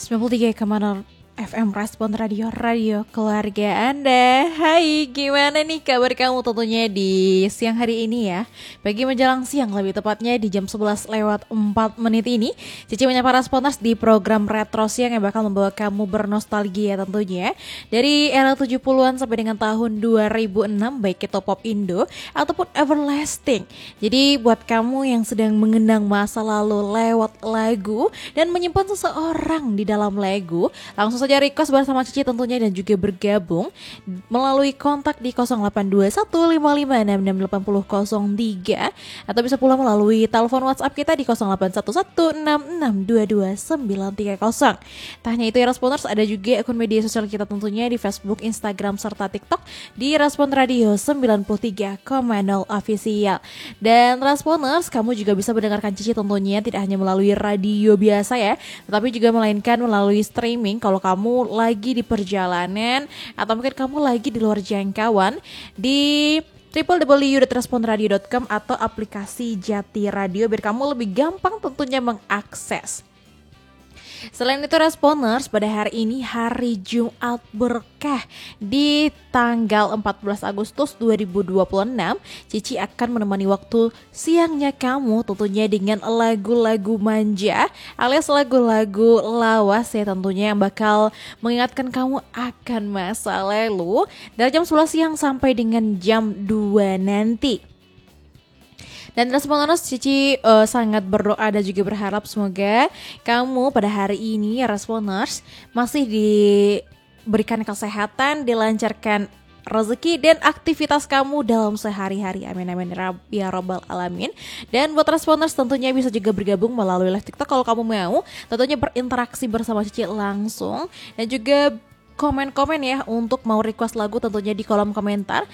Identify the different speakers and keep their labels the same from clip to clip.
Speaker 1: 93,0 FM Respon Radio keluarga Anda. Hai, gimana nih kabar kamu tentunya di siang hari ini ya? Pagi menjelang siang, lebih tepatnya di jam 11 lewat 4 menit ini, Cici menyapa Responers di program Retro Siang yang bakal membawa kamu bernostalgia tentunya dari era 70-an sampai dengan tahun 2006, baik itu pop Indo ataupun everlasting. Jadi buat kamu yang sedang mengenang masa lalu lewat lagu dan menyimpan seseorang di dalam lagu, langsung saja request bersama Cici tentunya dan juga bergabung melalui kontak di 082155668003 atau bisa pula melalui telepon WhatsApp kita di 081166222930. Tak hanya itu ya Responers, ada juga akun media sosial kita tentunya di Facebook, Instagram serta TikTok di Respon Radio 93,0 Official. Dan Responers, kamu juga bisa mendengarkan Cici tentunya tidak hanya melalui radio biasa ya, tetapi juga melainkan melalui streaming kalau kamu lagi di perjalanan atau mungkin kamu lagi di luar jangkauan di www.responradio.com atau aplikasi Jati Radio biar kamu lebih gampang tentunya mengakses. Selain itu Responers, pada hari ini hari Jumat berkah di tanggal 14 Agustus 2026, Cici akan menemani waktu siangnya kamu tentunya dengan lagu-lagu manja alias lagu-lagu lawas ya tentunya yang bakal mengingatkan kamu akan masa lalu dari jam 11 siang sampai dengan jam 2 nanti. Dan Responers, Cici sangat berdoa dan juga berharap semoga kamu pada hari ini Responers masih diberikan kesehatan, dilancarkan rezeki dan aktivitas kamu dalam sehari-hari. Amin amin ya rabbal alamin. Dan buat Responers tentunya bisa juga bergabung melalui live TikTok kalau kamu mau, tentunya berinteraksi bersama Cici langsung dan juga komen-komen ya untuk mau request lagu tentunya di kolom komentar.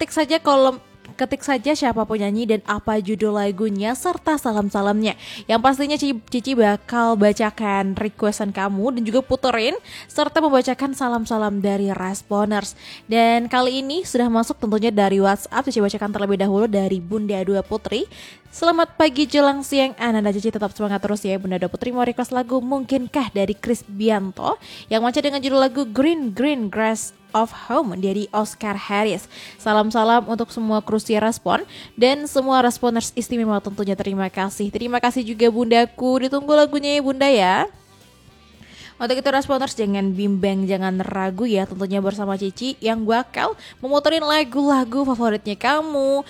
Speaker 1: Ketik saja siapa penyanyi dan apa judul lagunya serta salam-salamnya. Yang pastinya Cici bakal bacakan requestan kamu dan juga puterin serta membacakan salam-salam dari Responers. Dan kali ini sudah masuk tentunya dari WhatsApp. Cici bacakan terlebih dahulu dari Bunda Dua Putri. Selamat pagi jelang siang Ananda Cici, tetap semangat terus ya. Bunda Dua Putri mau request lagu Mungkinkah dari Chris Bianto yang macam dengan judul lagu Green Grass of Home dari Oscar Harris. Salam-salam untuk semua kru Respon dan semua Responers istimewa tentunya. Terima kasih juga bundaku. Ditunggu lagunya ya bunda ya. Untuk itu Responers jangan bimbang, jangan ragu ya tentunya bersama Cici yang bakal memuterin lagu-lagu favoritnya kamu